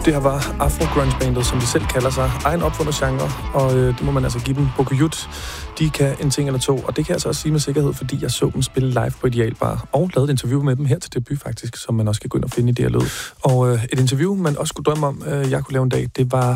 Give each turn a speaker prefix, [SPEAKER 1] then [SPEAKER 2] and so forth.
[SPEAKER 1] Det her var Afro-grunge-bandet, som de selv kalder sig. Egen opfundet genre, og det må man altså give dem. Bokujut, de kan en ting eller to, og det kan jeg altså også sige med sikkerhed, fordi jeg så dem spille live på Ideal Bar, og lavede et interview med dem her til debut faktisk, som man også kan gå ind og finde i det her lyd. Og et interview, man også skulle drømme om, jeg kunne lave en dag, det var